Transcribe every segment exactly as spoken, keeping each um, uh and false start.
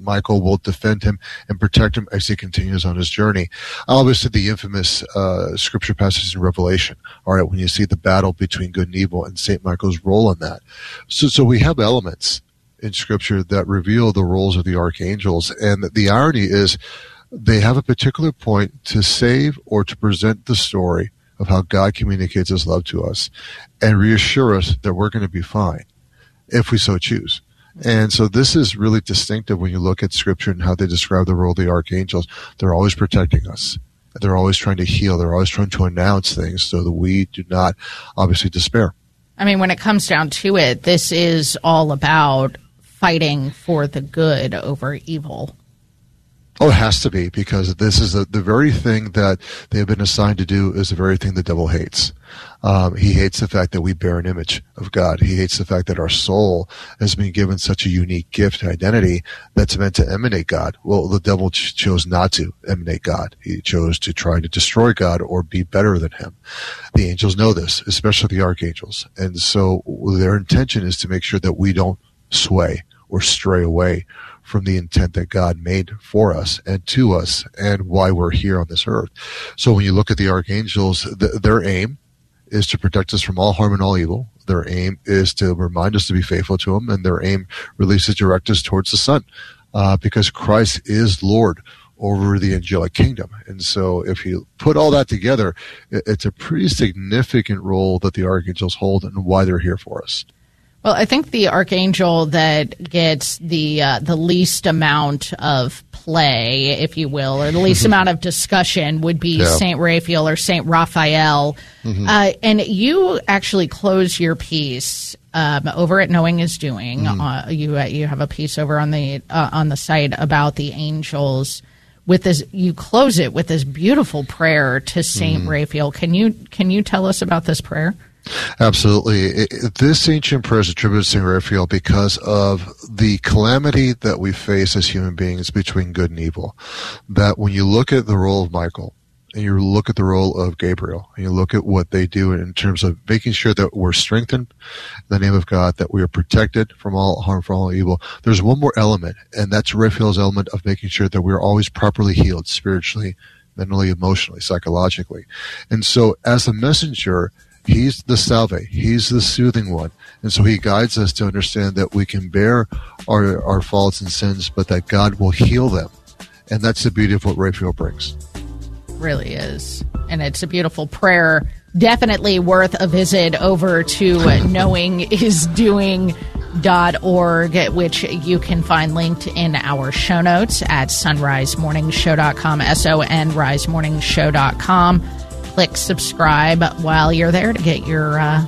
Michael will defend him and protect him as he continues on his journey. Obviously, the infamous uh, scripture passage in Revelation, all right, when you see the battle between good and evil and Saint Michael's role in that. So, so we have elements in Scripture that reveal the roles of the archangels, and the irony is they have a particular point to save or to present the story of how God communicates his love to us and reassure us that we're going to be fine if we so choose. And so this is really distinctive when you look at Scripture and how they describe the role of the archangels. They're always protecting us. They're always trying to heal. They're always trying to announce things so that we do not obviously despair. I mean, when it comes down to it, this is all about fighting for the good over evil. Oh, it has to be, because this is the, the very thing that they have been assigned to do is the very thing the devil hates. Um, he hates the fact that we bear an image of God. He hates the fact that our soul has been given such a unique gift and identity that's meant to emanate God. Well, the devil ch- chose not to emanate God. He chose to try to destroy God or be better than him. The angels know this, especially the archangels. And so their intention is to make sure that we don't sway or stray away from the intent that God made for us and to us and why we're here on this earth. So when you look at the archangels, th- their aim is to protect us from all harm and all evil. Their aim is to remind us to be faithful to him, and their aim really is to direct us towards the Son, uh, because Christ is Lord over the angelic kingdom. And so if you put all that together, it- it's a pretty significant role that the archangels hold and why they're here for us. Well, I think the archangel that gets the uh, the least amount of play, if you will, or the least amount of discussion would be yeah. Saint Raphael or Saint Raphael. Mm-hmm. Uh, and you actually close your piece um, over at Knowing Is Doing. Mm-hmm. Uh, you uh, you have a piece over on the uh, on the site about the angels. With this, you close it with this beautiful prayer to Saint Mm-hmm. Raphael. Can you can you tell us about this prayer? Absolutely. It, it, this ancient prayer is attributed to Saint Raphael because of the calamity that we face as human beings between good and evil. That when you look at the role of Michael, and you look at the role of Gabriel, and you look at what they do in terms of making sure that we're strengthened in the name of God, that we are protected from all harm, from all evil, there's one more element, and that's Raphael's element of making sure that we're always properly healed spiritually, mentally, emotionally, psychologically. And so as a messenger, he's the salve. He's the soothing one. And so he guides us to understand that we can bear our, our faults and sins, but that God will heal them. And that's the beauty of what Raphael brings. Really is. And it's a beautiful prayer. Definitely worth a visit over to knowing is doing dot org, which you can find linked in our show notes at sunrise morning show dot com, S O N rise morning show dot com. Click subscribe while you're there to get your uh,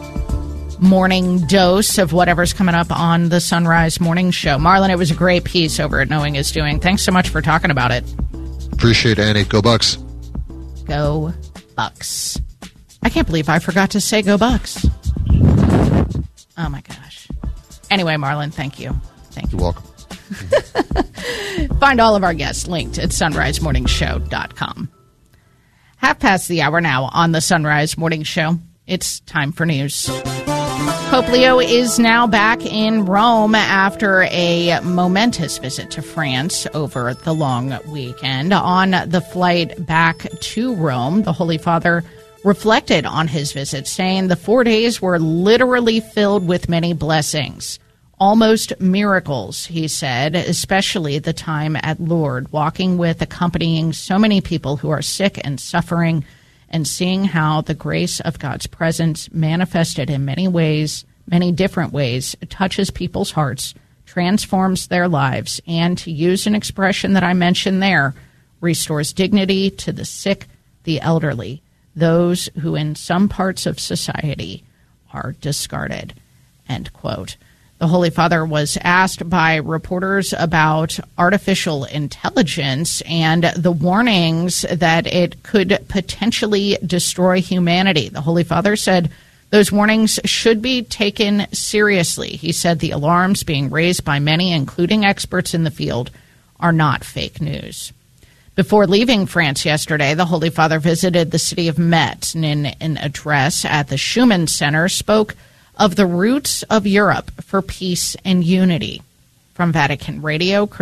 morning dose of whatever's coming up on the Sunrise Morning Show. Marlon, it was a great piece over at Knowing Is Doing. Thanks so much for talking about it. Appreciate it, Annie. Go Bucks. Go Bucks. I can't believe I forgot to say go Bucks. Oh, my gosh. Anyway, Marlon, thank you. Thank you. You're welcome. Find all of our guests linked at sunrise morning show dot com. Half past the hour now on the Sunrise Morning Show. It's time for news. Pope Leo is now back in Rome after a momentous visit to France over the long weekend. On the flight back to Rome, the Holy Father reflected on his visit, saying the four days were literally filled with many blessings. Almost miracles, he said, especially the time at Lourdes, walking with, accompanying so many people who are sick and suffering, and seeing how the grace of God's presence manifested in many ways, many different ways, touches people's hearts, transforms their lives, and, to use an expression that I mentioned there, restores dignity to the sick, the elderly, those who in some parts of society are discarded, end quote. The Holy Father was asked by reporters about artificial intelligence and the warnings that it could potentially destroy humanity. The Holy Father said those warnings should be taken seriously. He said the alarms being raised by many, including experts in the field, are not fake news. Before leaving France yesterday, the Holy Father visited the city of Metz and in an address at the Schumann Center spoke of the roots of Europe for peace and unity. From Vatican Radio,